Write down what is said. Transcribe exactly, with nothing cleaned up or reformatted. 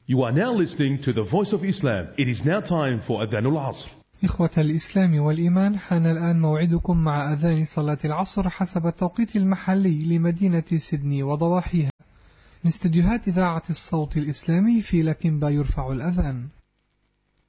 You are now listening to the Voice of Islam. It is now time for Adhan al-Asr. إخوة الإسلام والإيمان، حان الآن موعدكم مع أذان صلاة العصر حسب التوقيت المحلي لمدينة سيدني وضواحيها. من استديوهات إذاعة الصوت الإسلامي في لكنبا يرفع الأذان.